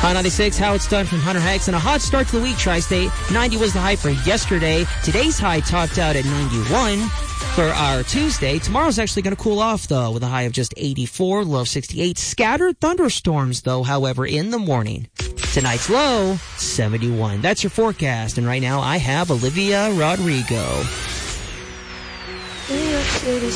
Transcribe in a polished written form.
High 96, how it's done from Hunter Haggs. And a hot start to the week, Tri-State. 90 was the high for yesterday. Today's high topped out at 91 for our Tuesday. Tomorrow's actually going to cool off, though, with a high of just 84, low of 68. Scattered thunderstorms, though, however, in the morning. Tonight's low, 71. That's your forecast. And right now, I have Olivia Rodrigo. New York City